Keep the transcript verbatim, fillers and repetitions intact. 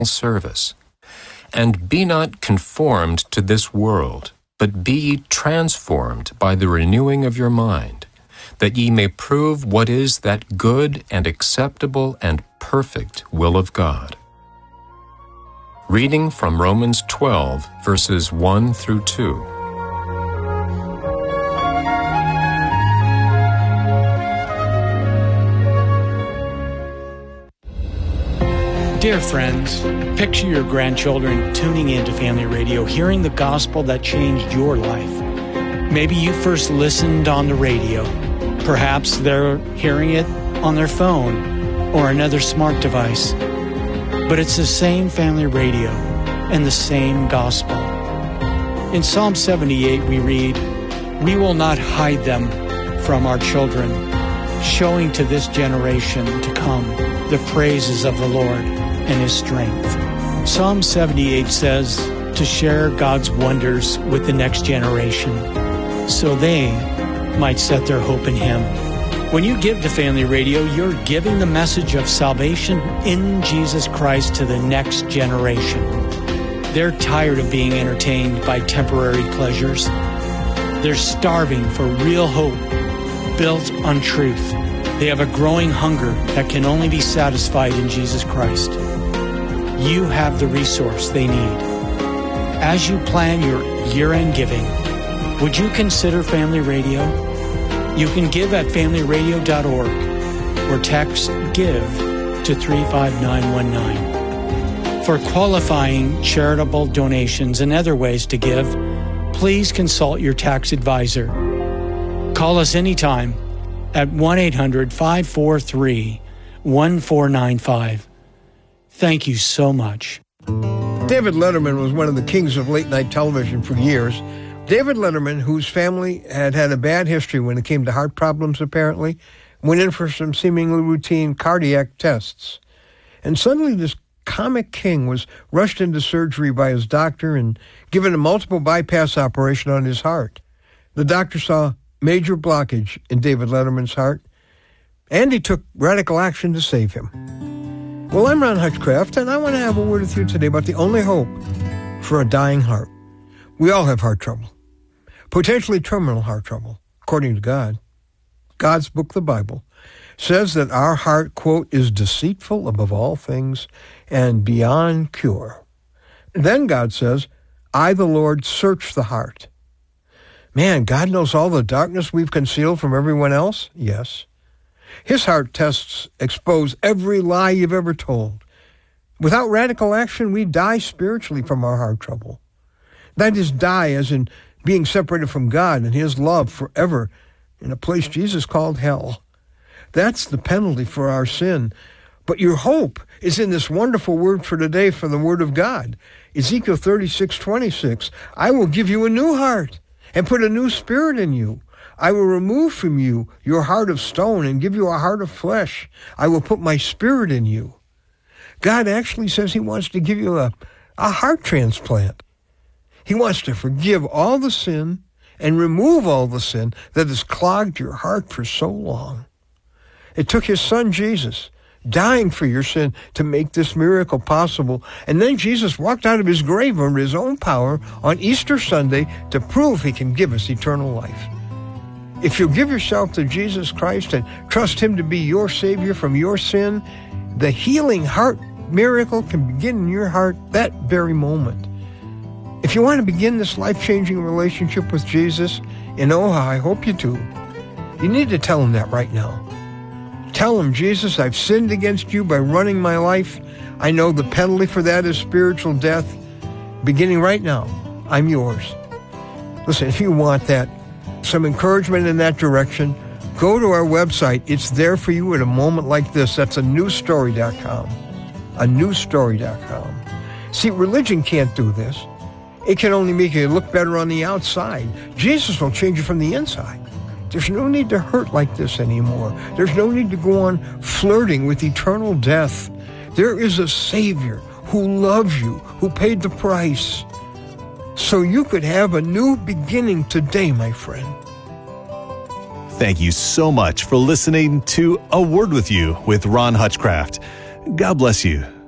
service. And be not conformed to this world, but be ye transformed by the renewing of your mind, that ye may prove what is that good and acceptable and perfect will of God. Reading from Romans twelve, verses one through two. Dear friends, picture your grandchildren tuning into Family Radio, hearing the gospel that changed your life. Maybe you first listened on the radio. Perhaps they're hearing it on their phone or another smart device. But it's the same Family Radio and the same gospel. In Psalm seventy-eight we read, "We will not hide them from our children, showing to this generation to come the praises of the Lord and His strength." Psalm seventy-eight says to share God's wonders with the next generation so they might set their hope in Him. When you give to Family Radio, you're giving the message of salvation in Jesus Christ to the next generation. They're tired of being entertained by temporary pleasures. They're starving for real hope built on truth. They have a growing hunger that can only be satisfied in Jesus Christ. You have the resource they need. As you plan your year-end giving, would you consider Family Radio? You can give at family radio dot org or text GIVE to three five nine one nine. For qualifying charitable donations and other ways to give, please consult your tax advisor. Call us anytime at one eight hundred five four three one four nine five. Thank you so much. David Letterman was one of the kings of late-night television for years. David Letterman, whose family had had a bad history when it came to heart problems, apparently, went in for some seemingly routine cardiac tests. And suddenly this comic king was rushed into surgery by his doctor and given a multiple bypass operation on his heart. The doctor saw major blockage in David Letterman's heart, and he took radical action to save him. Well, I'm Ron Hutchcraft, and I want to have a word with you today about the only hope for a dying heart. We all have heart trouble, potentially terminal heart trouble, according to God. God's book, the Bible, says that our heart, quote, is deceitful above all things and beyond cure. And then God says, I, the Lord, search the heart. Man, God knows all the darkness we've concealed from everyone else? Yes. His heart tests expose every lie you've ever told. Without radical action, we die spiritually from our heart trouble. That is, die as in being separated from God and His love forever in a place Jesus called hell. That's the penalty for our sin. But your hope is in this wonderful word for today from the Word of God. Ezekiel thirty-six twenty-six, I will give you a new heart and put a new spirit in you. I will remove from you your heart of stone and give you a heart of flesh. I will put my spirit in you. God actually says He wants to give you a, a heart transplant. He wants to forgive all the sin and remove all the sin that has clogged your heart for so long. It took His Son Jesus dying for your sin to make this miracle possible. And then Jesus walked out of His grave under His own power on Easter Sunday to prove He can give us eternal life. If you'll give yourself to Jesus Christ and trust Him to be your Savior from your sin, the healing heart miracle can begin in your heart that very moment. If you want to begin this life-changing relationship with Jesus, and oh, I hope you do, you need to tell Him that right now. Tell Him, Jesus, I've sinned against you by running my life. I know the penalty for that is spiritual death. Beginning right now, I'm yours. Listen, if you want that, some encouragement in that direction, go to our website. It's there for you at a moment like this. That's a new story dot com. a new story dot com. See, religion can't do this. It can only make you look better on the outside. Jesus will change you from the inside. There's no need to hurt like this anymore. There's no need to go on flirting with eternal death. There is a Savior who loves you, who paid the price, so you could have a new beginning today, my friend. Thank you so much for listening to A Word With You with Ron Hutchcraft. God bless you.